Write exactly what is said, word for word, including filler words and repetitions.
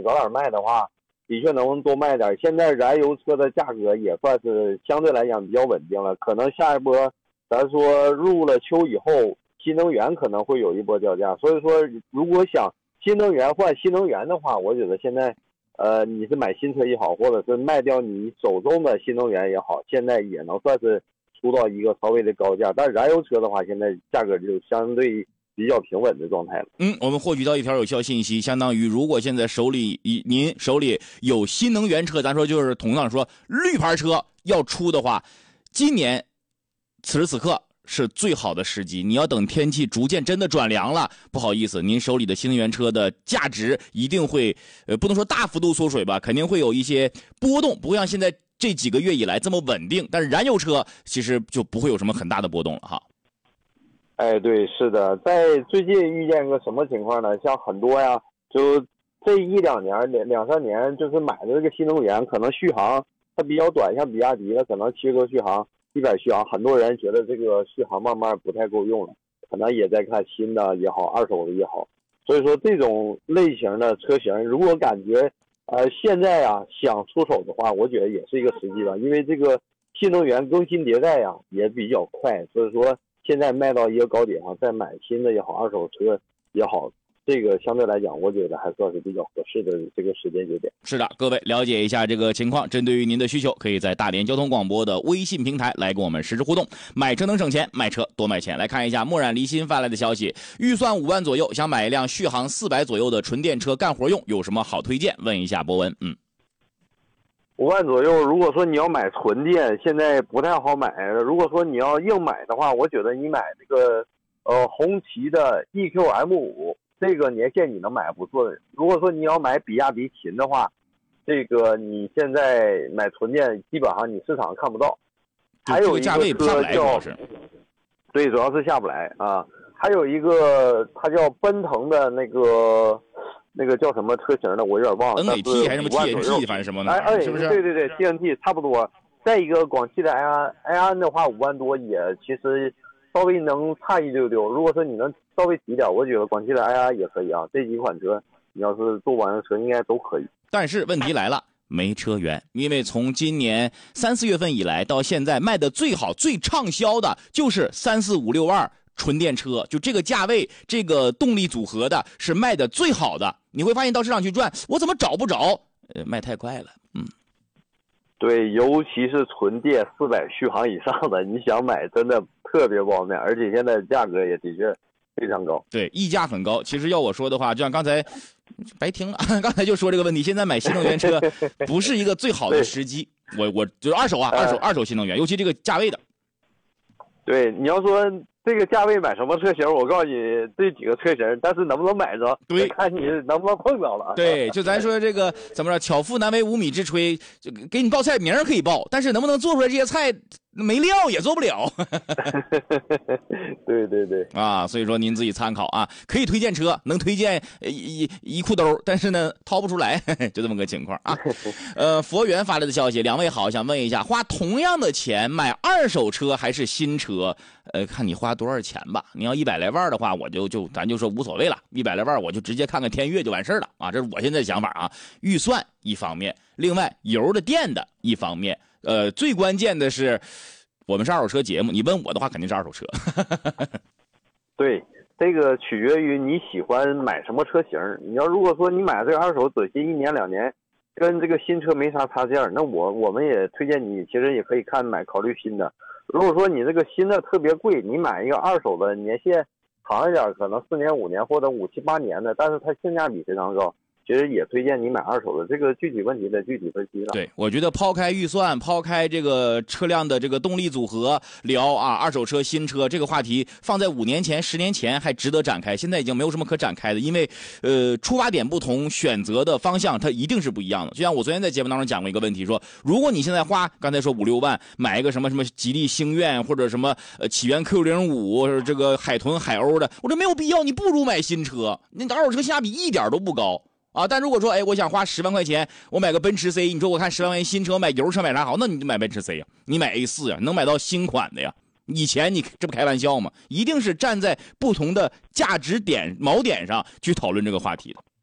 早点卖的话，的确能多卖点。现在燃油车的价格也算是相对来讲比较稳定了，可能下一波咱说入了秋以后，新能源可能会有一波掉价。所以说，如果想新能源换新能源的话，我觉得现在，呃，你是买新车也好，或者是卖掉你手中的新能源也好，现在也能算是出到一个稍微的高价。但燃油车的话，现在价格就相对比较平稳的状态了。 嗯，我们获取到一条有效信息，相当于如果现在手里您手里有新能源车，咱说就是同样说绿牌车要出的话，今年此时此刻是最好的时机。你要等天气逐渐真的转凉了，不好意思，您手里的新能源车的价值一定会呃不能说大幅度缩水吧，肯定会有一些波动，不会像现在这几个月以来这么稳定。但是燃油车其实就不会有什么很大的波动了哈。 哎，对，是的，在最近遇见个什么情况呢？像很多呀，就这一两年、两两三年，就是买的这个新能源，可能续航它比较短，像比亚迪的可能七十多续航、一百续航，很多人觉得这个续航慢慢不太够用了，可能也在看新的也好，二手的也好。所以说，这种类型的车型，如果感觉呃现在啊想出手的话，我觉得也是一个时机吧，因为这个新能源更新迭代呀也比较快，所以说。现在卖到一个高点上，再买新的也好，二手车也好，这个相对来讲，我觉得还算是比较合适的这个时间节点。 是的，各位了解一下这个情况，针对于您的需求，可以在大连交通广播的微信平台来跟我们实时互动。买车能省钱，卖车多卖钱。来看一下墨染离心发来的消息，预算五万左右，想买一辆续航四百左右的纯电车干活用，有什么好推荐？问一下博文。嗯。 五万左右，如果说你要买纯电，现在不太好买。如果说你要硬买的话，我觉得你买这个呃红旗的 E Q M 五，这个年限你能买不错的。如果说你要买比亚迪秦的话，这个你现在买纯电基本上你市场看不到。还有一个车叫，对，主要是下不来啊。还有一个它叫奔腾的那个。那个叫什么车型的，我有点忘了。 N A T 还是什么 T N T， 反正什么的， 哎， 是不是？ 对对对 ，T N T 差不多。再一个，广汽的 i 安 i 安的话，五万多也其实稍微能差一丢丢。如果说你能稍微提点，我觉得广汽的 i 安也可以啊。这几款车，你要是做完车，应该都可以。 但是问题来了。没车源，因为从今年三四月份以来到现在，卖的最好、最畅销的就是三四五六二纯电车，就这个价位、这个动力组合的是卖的最好的。你会发现到市场去转，我怎么找不着？呃，卖太快了，嗯。 对，尤其是纯电四百续航以上的，你想买真的特别不好买，而且现在价格也的确非常高。 对，溢价很高。其实要我说的话，就像刚才白听了，刚才就说这个问题，现在买新能源车不是一个最好的时机。我我就是二手啊，二手、呃、二手新能源，尤其这个价位的。 对，你要说这个价位买什么车型，我告诉你这几个车型，但是能不能买着， 对， 看你能不能碰着了。 对，就咱说这个怎么着，巧妇难为无米之炊，就给你报菜名可以报，但是能不能做出来这些菜没料也做不了。 对对对啊，所以说您自己参考啊，可以推荐车，能推荐一一一裤兜，但是呢掏不出来，就这么个情况啊。呃，佛缘发来的消息，两位好，想问一下，花同样的钱买二手车还是新车？呃，看你花多少钱吧。你要一百来万的话，我就就咱就说无所谓了，一百来万我就直接看看天悦就完事了啊。这是我现在的想法啊。预算一方面，另外油的电的一方面，呃，最关键的是我们是二手车节目，你问我的话肯定是二手车。 对，这个取决于你喜欢买什么车型。你要如果说你买这个二手，短期一年两年，跟这个新车没啥差价，那我我们也推荐你，其实也可以看买考虑新的。如果说你这个新的特别贵，你买一个二手的年限长一点，可能四年五年或者五七八年的，但是它性价比非常高。其实也推荐你买二手的，这个具体问题的具体分析了。 对，我觉得抛开预算，抛开这个车辆的这个动力组合聊啊，二手车、新车这个话题，放在五年前、十年前还值得展开，现在已经没有什么可展开的，因为呃出发点不同，选择的方向它一定是不一样的。就像我昨天在节目当中讲过一个问题，说如果你现在花刚才说五六万买一个什么什么吉利星愿或者什么呃起源 Q 零五这个海豚海鸥的，我说没有必要，你不如买新车，那二手车性价比一点都不高。啊，但如果说，哎，我想花十万块钱，我买个奔驰 C， 你说我看十万块钱新车，买油车买啥好？那你就买奔驰 C 呀，你买 A 四 呀，能买到新款的呀。以前你这不开玩笑吗？一定是站在不同的价值点锚点上去讨论这个话题的。